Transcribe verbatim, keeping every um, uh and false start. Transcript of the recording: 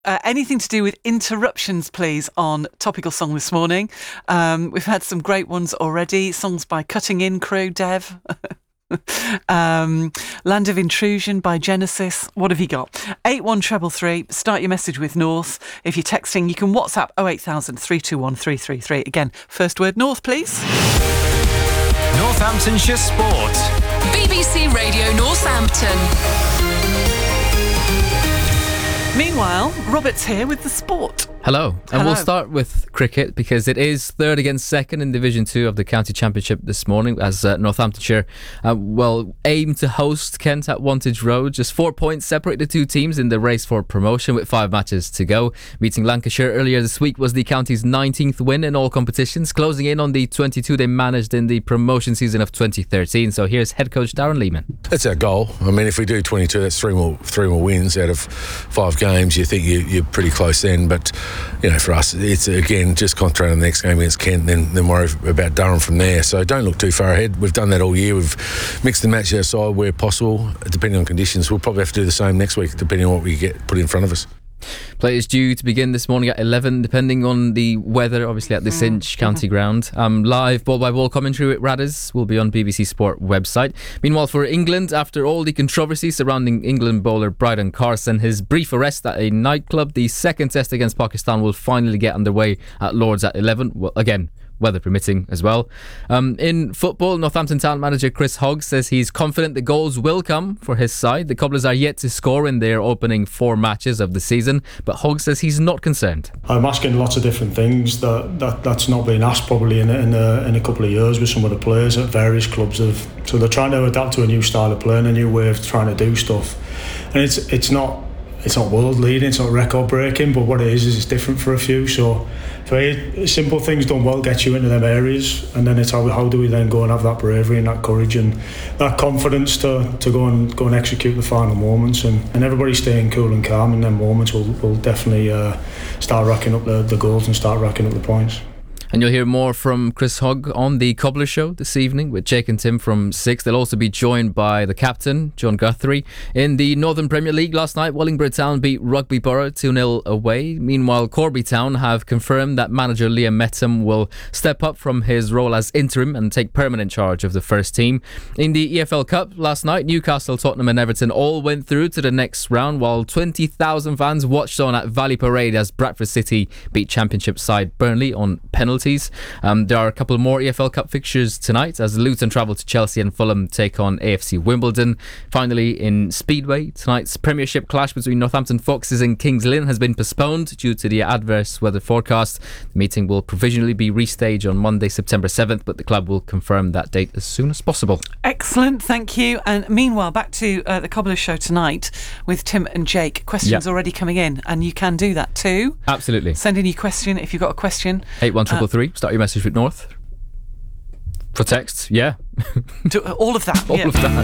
Uh, anything to do with interruptions, please, on Topical Song this morning. Um, we've had some great ones already. Songs by Cutting In Crew, Dev. um, Land of Intrusion by Genesis. What have you got? eight one three three. Start your message with North. If you're texting, you can WhatsApp oh eight thousand, three two one, three three three. Again, first word North, please. Northamptonshire Sport. B B C Radio Northampton. Meanwhile, Robert's here with the sport. Hello. And Hello. We'll start with cricket because it is third against second in Division two of the County Championship this morning as uh, Northamptonshire, uh, well, aim to host Kent at Wantage Road. Just four points separate the two teams in the race for promotion with five matches to go. Beating Lancashire earlier this week was the county's nineteenth win in all competitions, closing in on the twenty-two they managed in the promotion season of twenty thirteen. So here's head coach Darren Lehman. That's our goal. I mean, if we do twenty-two, that's three more three more wins out of five games. You think you, you're pretty close then, but you know, for us, it's again just concentrate on the next game against Kent, then then worry about Durham from there. So don't look too far ahead. We've done that all year. We've mixed and matched our side where possible, depending on conditions. We'll probably have to do the same next week, depending on what we get put in front of us. Play is due to begin this morning at eleven, depending on the weather, obviously at the Cinch County Ground. Um, live ball-by-ball commentary with Radders will be on B B C Sport website. Meanwhile, for England, after all the controversy surrounding England bowler Bryden Carson, his brief arrest at a nightclub, the second test against Pakistan will finally get underway at Lords at eleven. Well, again, weather permitting as well. Um, in football, Northampton Town manager Chris Hogg says he's confident the goals will come for his side. The Cobblers are yet to score in their opening four matches of the season, but Hogg says he's not concerned. I'm asking lots of different things that, that that's not been asked probably in, in, a, in a couple of years with some of the players at various clubs. Have, so they're trying to adapt to a new style of play and a new way of trying to do stuff. And it's it's not it's not world leading, it's not record breaking, but what it is is it's different for a few. So very simple things done well get you into them areas, and then it's how, how do we then go and have that bravery and that courage and that confidence to, to go and go and execute the final moments, and, and everybody staying cool and calm in them moments will will definitely uh, start racking up the, the goals and start racking up the points. And you'll hear more from Chris Hogg on the Cobbler Show this evening with Jake and Tim from six. They'll also be joined by the captain, John Guthrie. In the Northern Premier League last night, Wellingborough Town beat Rugby Borough two nil away. Meanwhile, Corby Town have confirmed that manager Liam Metham will step up from his role as interim and take permanent charge of the first team. In the E F L Cup last night, Newcastle, Tottenham and Everton all went through to the next round, while twenty thousand fans watched on at Valley Parade as Bradford City beat Championship side Burnley on penalties. Um, there are a couple more E F L Cup fixtures tonight as Luton travel to Chelsea and Fulham take on A F C Wimbledon. Finally, in Speedway, tonight's Premiership clash between Northampton Foxes and Kings Lynn has been postponed due to the adverse weather forecast. The meeting will provisionally be restaged on Monday, September seventh, but the club will confirm that date as soon as possible. Excellent, thank you. And meanwhile, back to uh, the Cobbler Show tonight with Tim and Jake. Questions Yep. already coming in, and you can do that too. Absolutely. Send in your question if you've got a question. eight one three three. Start your message with North. For texts, yeah. Do all of that. All yeah. of that.